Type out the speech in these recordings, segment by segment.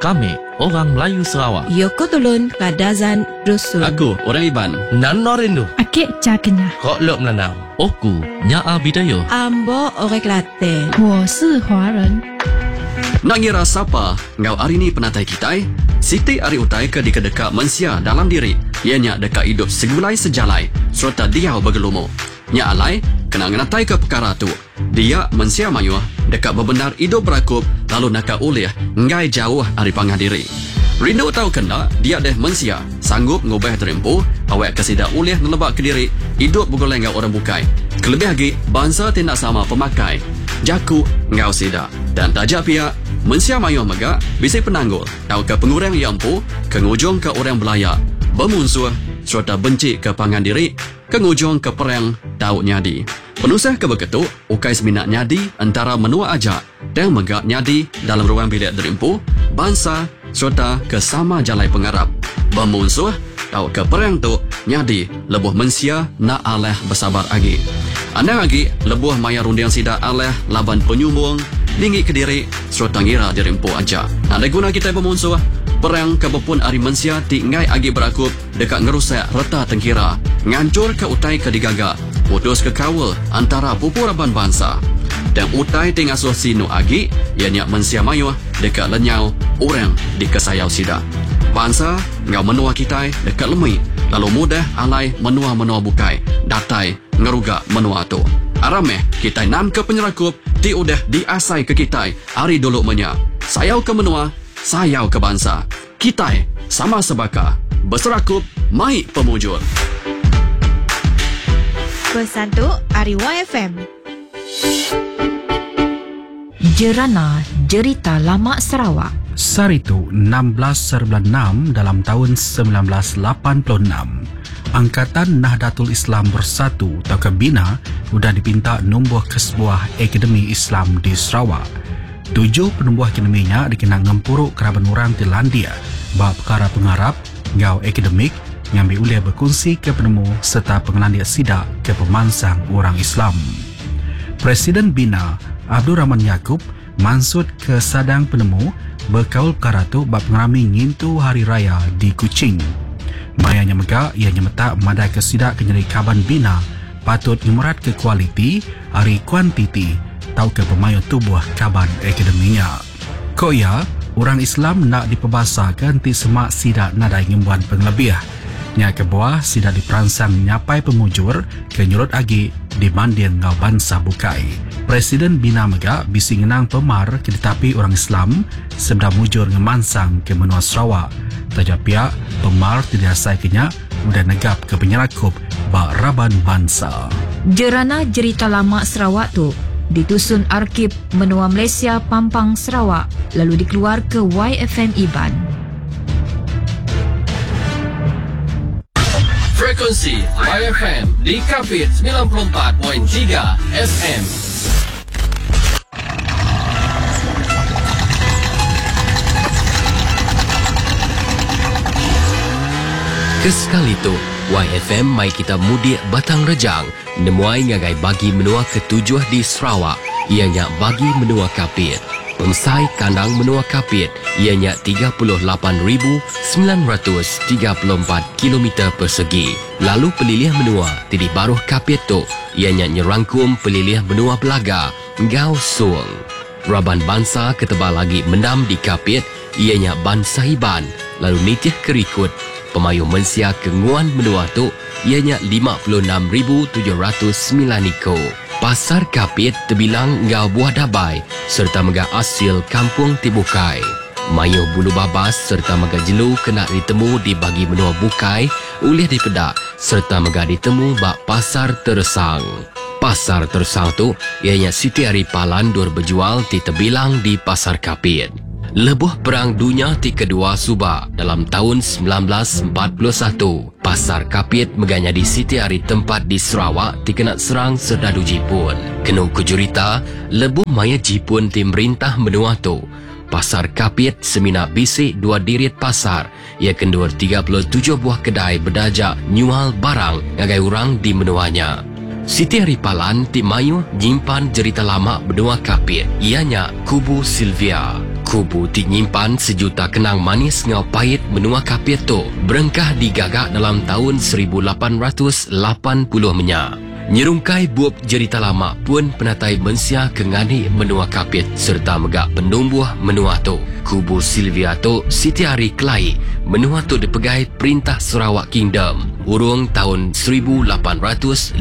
Kami orang Melayu Sarawak. Yoko Tulun Kadazan Dusun. Aku orang Iban. Nan Norindu. Akik Cakenya. Kok Lok Melanau. Oku Nyaa Bidayo. Ambo Orek Latte. 我是华人。 Nak ngira siapa ngau hari ni penatai kita? Siti hari utai ke dekat mensia dalam diri. Ianya dekat hidup segulai sejalai serta dia bergelumu. Nya alai kena ngenatai ke perkara tu. Dia mensia mayuh dekat berbenar hidup berakup lalu nakak ulih ngai jauh dari pangan diri. Rindu tahu kena dia deh mensia sanggup ngubah terempu awak kesida ulih nelebak ke diri hidup bergoleng ngau orang bukai. Kelebih lagi bangsa tidak sama pemakai. Jaku ngau sida dan tajak pihak mensia mayuh megak bisa penanggul tahu ke pengurang yang empu kengujung ke orang belaya bermusuh serta benci ke pangan diri kengujung ke perang tahu nyadi. Penusah ke begitu ukai seminat nyadi antara menua ajak dan megak nyadi dalam ruang bilik derimpu bangsa serta ke sama jalai pengarap bermusuh tahu ke perang tu nyadi lebuh mensia nak aleh bersabar lagi. Anda lagi lebuh maya rundiang sida aleh laban penyumbung tinggi ke diri serta ngira dirimpu aja. Ada guna kita bermusuh perang kebepun ari mensia tinggai agi berakup dekat ngerusak reta tengkira ngancur ke utai ke digaga putus ke kawal antara pupuraban bangsa dan utai tingasuh sinu agi ianya mensia mayuh dekat lenyau orang di kesayau sida bangsa ngau menua kita dekat lemui lalu mudah alai menua-menua bukai datai ngerugak menua tu arameh kita nan ke penyerakup di udah diasai ke kita hari dulu menya sayau ke menua sayau ke bangsa kita sama sebaka berserakup mai pemujur. Pesan tu Ari YFM. Jerana Jerita Lama Sarawak. Saritu 16/6 dalam tahun 1986. Angkatan Nahdlatul Islam Bersatu atau Kebina sudah dipinta numbuh ke sebuah akademi Islam di Sarawak. 7 penubuh akademinya dikenang ngempuruk keraban orang di Landia bab perkara pengarap, ngau akademik, ngambil ulia berkongsi ke penemu serta pengelandia sidak ke pemansang orang Islam. Presiden Bina Abdul Rahman Yaakob mansut ke sadang penemu berkaul perkara tu bab pengerami ngintu hari raya di Kuching. Mayanya megak ianya metak madai ke sidak kenyeri kaban Bina patut ngemerat ke kualiti hari kuantiti tau ke pemayu tubuh kaban akademinya. Koya orang Islam nak diperbasakan ti semak sidak nadai ngembuan penglebih. Nya ke bawah sidak diperansang nyapai pemujur ke nyurut agi di mandian ngau bangsa bukai. Presiden Bina megak bisi ngenang pemar ke tetapi orang Islam sebeda mujur ngemansang ke menua Sarawak. Tajak pihak pemar tidak asai kenya mudah negap ke penyerakup bak raban bangsa. Jerana Jerita Lama Sarawak tu ditusun Arkib Menua Malaysia Pampang Sarawak lalu dikeluar ke YFM Iban. Frekuensi YFM di Kapit 94.3 FM. Kesekali tu, YFM mai kita mudik Batang Rejang, nemuai ngagai bagi menua ketujuh di Sarawak, ianya bagi menua Kapit. Pemsai kandang menua Kapit, ianya 38,934 km persegi. Lalu pelilih menua Tidi Baruh Kapit tu, ianya nyerangkum pelilih menua Belaga, Ngau Suang. Raban bangsa ketebal lagi mendam di Kapit, ianya Ban Sahiban, lalu nitih kerikut. Pemayu mensia kenguan menua tu ianya 56,709 iko. Pasar Kapit terbilang ngau buah dabai serta mega asil kampung Tibukai. Mayu bulu babas serta mega jelu kena ditemu di bagi menua Bukai oleh dipedak serta mega ditemu bak Pasar Tersang. Pasar Tersang tu ianya Siti Ari Palan dur berjual di terbilang di Pasar Kapit. Lebuh Perang Dunia ti kedua Subak dalam tahun 1941, Pasar Kapit meganya di Siti Ari tempat di Sarawak dikena serang serdadu Jepun. Kena kejurita, lebuh maya Jepun ti merintah menua tu. Pasar Kapit semina bisik 2 dirit pasar, ia kendur 37 buah kedai berdajak nyual barang ngagai orang di menuanya. Siti Ari Palan ti mayu nyimpan cerita lama benua Kapit, ianya Kubu Sylvia. Kubu ti nyimpan sejuta kenang manis ngau pahit menua kapiat tu berengkah digagak dalam tahun 1880 menya. Nyerungkai buap cerita lama pun penatai mensia kengani menua kapiat serta megak penumbuh menua tu. Kubu Sylvia tu Siti Ari Kelai menua tu dipegai Perintah Sarawak Kingdom urung tahun 1853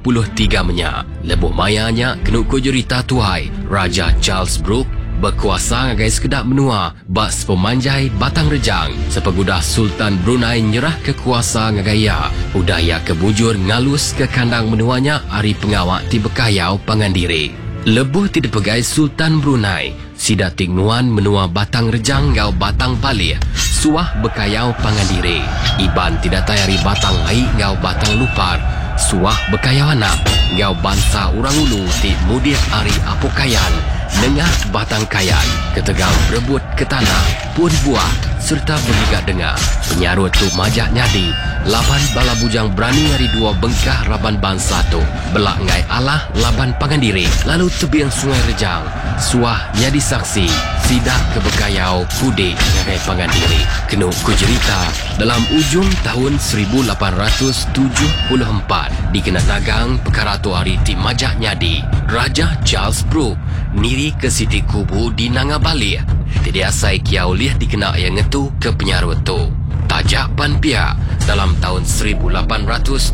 menya. Lebuh mayanya kenuk ko cerita tuai Raja Charles Brooke berkuasa ngagai sekedap menua bak pemanjai batang rejang sepegudah Sultan Brunei nyerah kekuasa ngagaya udaya kebujur ngalus ke kandang menuanya hari pengawak ti bekayau pangandiri. Lebuh ti dipegai Sultan Brunei sida tingnuan menua batang rejang ngau batang palih suah bekayau pangandiri. Iban tidak tayari batang ai ngau batang lupar suah bekayau anak ngau bangsa urang ulu ti mudir ari apokayan nengah batang kayan, ketegang berebut ke tanah, pun buah, serta berligat dengar. Penyarut tu majak nyadi, laban bala bujang berani hari dua bengkah raban bangsa tu. Belak ngai Allah laban pangandiri, lalu tebiang sungai rejang. Suah nyadi saksi, sidak ke bekayau kudik ngai pangandiri. Kenuk ku cerita, dalam ujung tahun 1874, dikena nagang perkara tu hari ti majak nyadi. Raja Charles Brooke niri ke Siti Kubu di Nangabali. Tidak asai kiau liah dikena yang ngetu ke penyarut tu. Tajak pan pihak dalam tahun 1877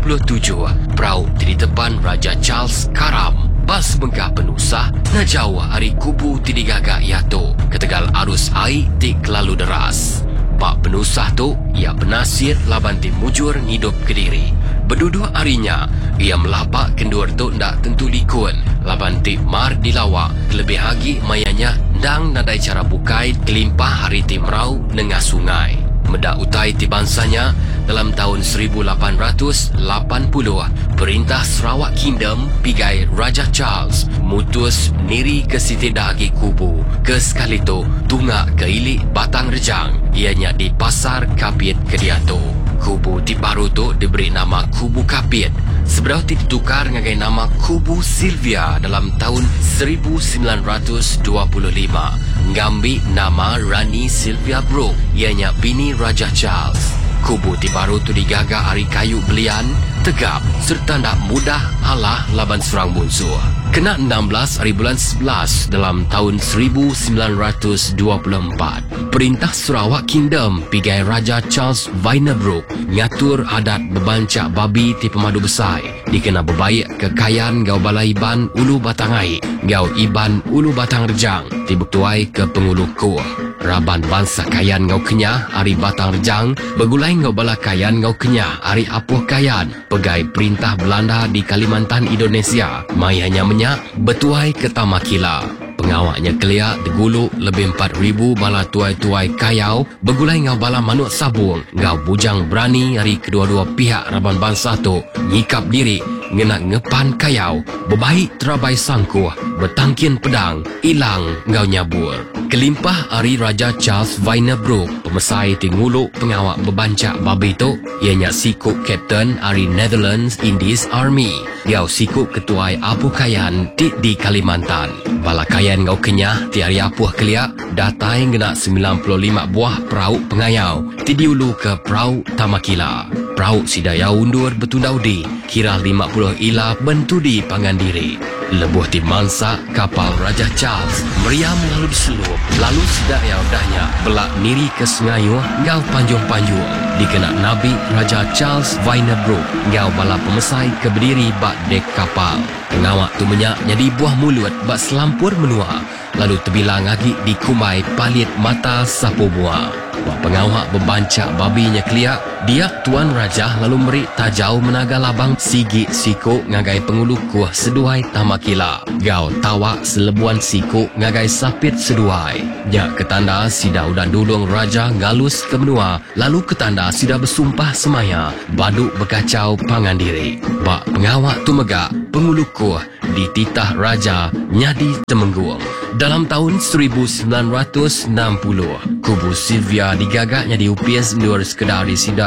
perahu di depan Raja Charles karam. Bas bengkah penusah na jauh hari Kubu ti digagak iatu. Ketegal arus air ti kelalu deras. Pak penusah tu ia penasir laban ti mujur ngidup Kediri. Berdua harinya ia melapak kendur tu ndak tentu likun. Laban ti mar dilawak lebih hagi mayanya ndang nadai cara bukai kelimpah hari ti merau nengah sungai. Medak utai ti bansanya dalam tahun 1880 Perintah Sarawak Kingdom pigai Raja Charles mutus niri ke Siti Dahagi Kubu ke sekali tu tungak ke ilik batang rejang ianya di Pasar Kapiat Kediatu. Kubu ti baru tu diberi nama Kubu Kapiat seberau ti ditukar ngagai nama Kubu Sylvia dalam tahun 1925 ngambil nama Rani Sylvia Brooke ianya bini Raja Charles. Kubu ti baru tu digagak hari kayu belian tegap serta tak mudah alah laban serang musuh. Kena 16 hari bulan 11 dalam tahun 1924. Perintah Sarawak Kingdom pigai Raja Charles Vainer Brooke ngatur adat bebancak babi ti pemadu besar. Dikena berbaik kekayaan gau balai iban ulu batang air, gau iban ulu batang rejang, dibuktuai ke pengulu kuah. Raban bangsa kayan ngau kenyah hari batang rejang, begulai ngau bala kayan ngau kenyah hari apuh kayan. Pegai perintah Belanda di Kalimantan Indonesia, mai hanya menyak betuai ke Tamakila. Pengawaknya keliak diguluk lebih 4,000 bala tuai-tuai kayau, begulai ngau bala manuk sabung, ngau bujang berani hari kedua-dua pihak raban bangsa tu, nyikap diri, ngena ngepan kayau, berbaik terabai sangkuh, bertangkin pedang, ilang ngau nyabur. Kelimpah hari Raja Charles Vainer Brooke, pemesai tinguluk pengawak bebancak babi tu, ianya sikuk Kapten hari Netherlands Indies Army, ngau sikuk ketuai apuh kayan di Kalimantan. Bala kayan ngau kenyah ti hari apuh keliak, datai ngena 95 buah perahu pengayau, ti diulu ke perahu Tamakila. Perahu sidaya undur betundaudi, kira 50 ila bentudi pangandiri. Lebuh ti mansa kapal Raja Charles meriam lalu diselup, lalu sidaya udahnya belak niri ke Sengayu ngau panjung-panjung. Dikena Nabi Raja Charles Vainer Brooke ngau bala pemesai ke berdiri bak dek kapal. Pengawak tu menyak jadi buah mulut bak selampur menua, lalu terbilang lagi di kumai palit mata sapu buah. Wak pengawak bebancak babinya keliak, dia Tuan Raja lalu merik tajau menaga labang sigit sikuk ngagai pengulu kuah seduai Tamakila. Gau tawak selebuan sikuk ngagai sapit seduai. Nyak ketanda sida udah dulung Raja ngalus ke menua, lalu ketanda sida bersumpah semaya, baduk berkacau pangandiri. Bak pengawak tu megak, pengulu kuah di titah Raja nyadi temenggung. Dalam tahun 1960, Kubu Sylvia digagaknya diupis menur sekedar sidak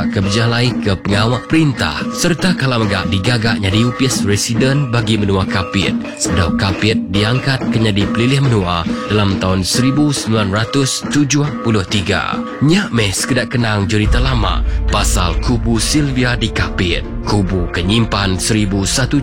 ke berjalai ke pengawal perintah serta kalau megak digagak jadi UPS residen bagi menua Kapit. Sedau Kapit diangkat ke jadi pelilih menua dalam tahun 1973. Nyak meh sekedar kenang cerita lama pasal kubu Sylvia di Kapit. Kubu kenyimpan 1001